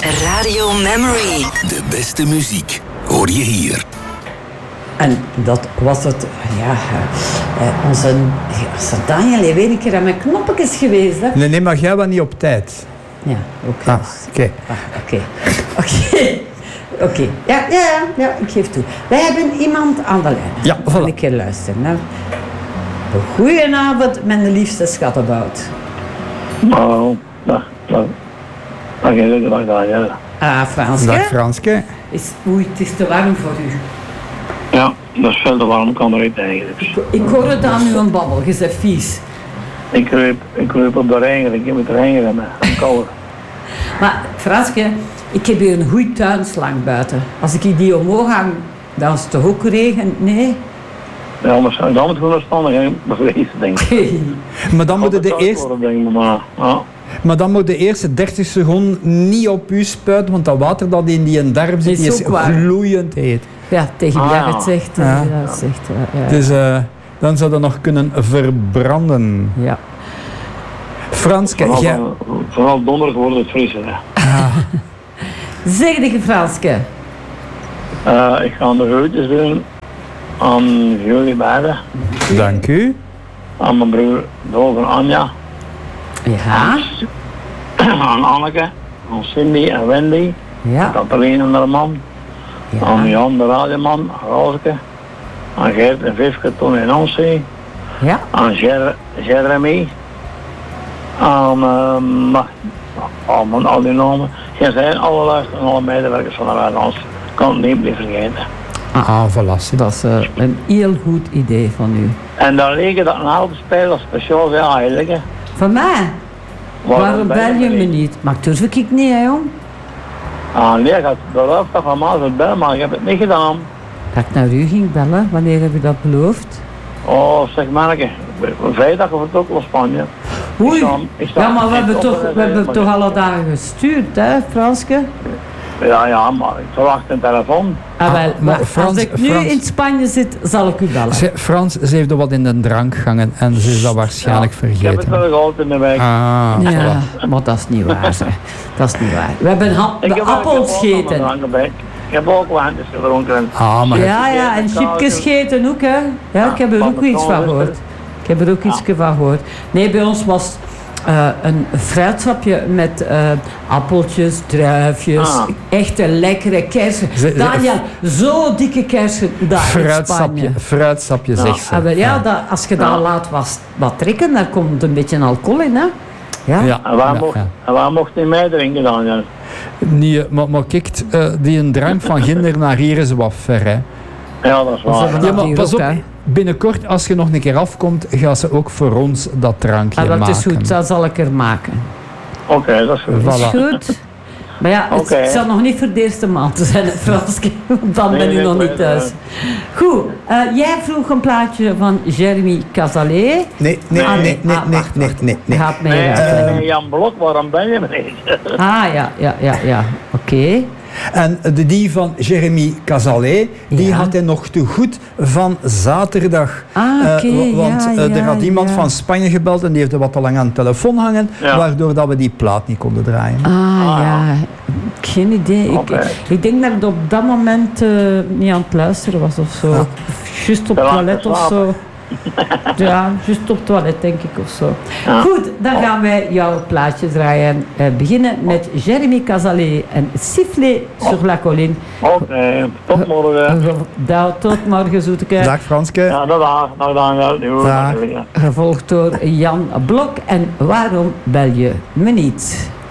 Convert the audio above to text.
Radio Memory. De beste muziek hoor je hier. En dat was het, onze Daniel heeft een keer aan mijn knoppetjes geweest. Hè? Nee, maar jij was niet op tijd. Ja, ook. Oké. Ja, ik geef toe. Wij hebben iemand aan de lijn. Ja, we gaan voilà. een keer luisteren. Hè? Goedenavond, mijn liefste schattenbout. Nou, dag Daniel. Franske. Dag Franske. Oei, het is te warm voor u. Ja, dat is veel te warm, kan er niet eigenlijk. Ik hoor het aan uw babbel, je bent vies. Ik kruip op de regen, ik heb het regen met koud. Maar Franske, ik heb hier een goeie tuinslang buiten. Als ik die omhoog hang, dan is het toch ook regen? Nee? Ja, anders zou ik dan met gewoon verstandig bevreesd, denk ik. Maar dan moet de eerste... Maar dan moet de eerste 30 seconden niet op u spuiten, want dat water dat in die darm zit, is gloeiend heet. Ja, tegen Gerrit zegt. Ja. Dus dan zou dat nog kunnen verbranden. Ja. Franske, vooral donderdag wordt het frisser. Ja. Zeg de Franske. Ik ga de groetjes doen aan jullie beiden. Dank u. Aan mijn broer Dolf en Anja. Ja. Aan Anneke, aan Cindy en Wendy. Ja. Kathleen en haar man. Ja. Aan Jan de radioman, Rooseke. Aan Gert en Vivke, Ton en Nancy. Ja. Aan Jeremy. Aan al die namen. Jij zijn alle luisteren en alle medewerkers van de Rijnlands. Ik kan het niet meer vergeten. Voilà. Dat is een heel goed idee van u. En dan liggen dat een halve speler speciaal zijn heilige. Van mij? Waarom bel je me niet? Maar durf ik niet, hè, jong? Nee, ik had beloofd dat van mij zou bellen, maar ik heb het niet gedaan. Dat ik naar u ging bellen, wanneer heb je dat beloofd? Oh, zeg manneke, vrijdag vertrokken naar Spanje. Oei, ja, maar we hebben toch alle dagen gestuurd, hè, Franske? Ja, maar ik verwacht een telefoon. Wel, maar als ik nu in Spanje zit, zal ik u bellen. Frans, ze heeft er wat in de drank gehangen en ze is dat waarschijnlijk vergeten. Ik heb het wel gehaald in de week. Ja, maar dat is niet waar, hè. Dat is niet waar. We hebben appels gegeten. Ik heb ook wijntjes gedronken. Ja, en chipjes gegeten ook, hè. Ja, ik heb er ook iets van gehoord. Nee, bij ons was een fruitsapje met appeltjes, druifjes, echte lekkere kersen. Daniel, zo dikke kersen daar in Spanje. Fruitsapje, zegt ze. Ja, als je dat laat wat trekken, daar komt een beetje alcohol in, hè. Ja. En waar mocht hij mee drinken, Daniel? Nee, maar kijk, die een drank van ginder naar hier is wat ver, hè. Ja, dat is waar. Ja, maar pas op, binnenkort, als je nog een keer afkomt, gaan ze ook voor ons dat drankje maken. Dat is goed, dat zal ik er maken. Oké, dat is goed. Dat is goed. Maar ja, het zal nog niet voor de eerste maand zijn, Franske. Dan ben je nog niet thuis. Goed, jij vroeg een plaatje van Jeremy Cazalet. Nee. Gaat mee Jan Blok, waarom ben je me niet? Ja. Oké. En die van Jeremy Cazalet, die had hij nog te goed van zaterdag. Want er had iemand van Spanje gebeld en die heeft er wat te lang aan de telefoon hangen, waardoor dat we die plaat niet konden draaien. Geen idee. Ik denk dat ik op dat moment niet aan het luisteren was of zo. Of juist op het toilet of zo. Ja, juist op het toilet denk ik of zo. Goed, dan gaan wij jouw plaatje draaien. Beginnen met Jeremy Cazalet en Sifflet sur la colline. Oké, tot morgen. Tot morgen, zoeteke. Dag Franske. Ja, dag Daniel. Gevolgd door Jan Blok en Waarom bel je me niet?